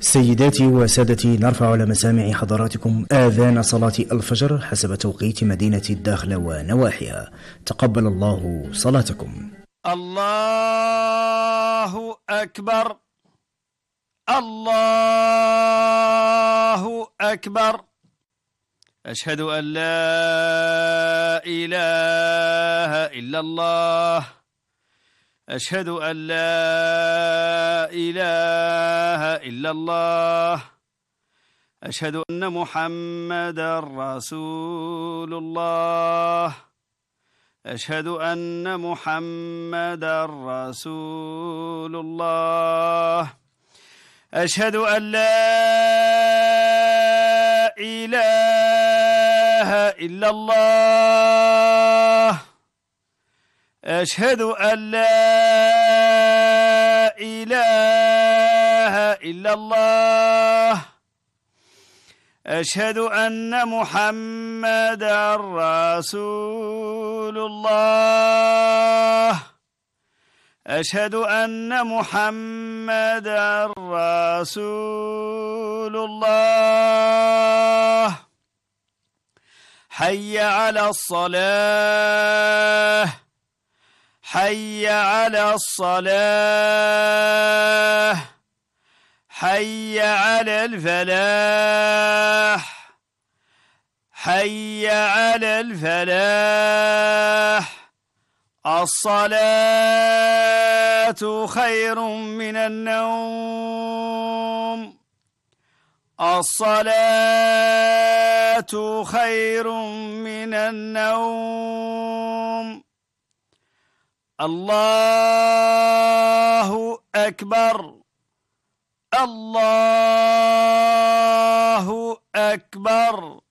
سيداتي وسادتي، نرفع على مسامع حضراتكم آذان صلاة الفجر حسب توقيت مدينة الداخلة ونواحيها. تقبل الله صلاتكم. الله أكبر، الله أكبر. أشهد أن لا إله إلا الله، أشهد أن لا إله إلا الله، أشهد أن محمدا رسول الله، أشهد أن محمدا رسول الله، أشهد أن لا إله إلا الله، أشهد أن لا إله إلا الله، أشهد أن محمدا رسول الله، أشهد أن محمدا رسول الله. حي على الصلاة، حي على الصلاة، حي على الفلاح، حي على الفلاح. الصلاة خير من النوم، الصلاة خير من النوم. الله أكبر، الله أكبر.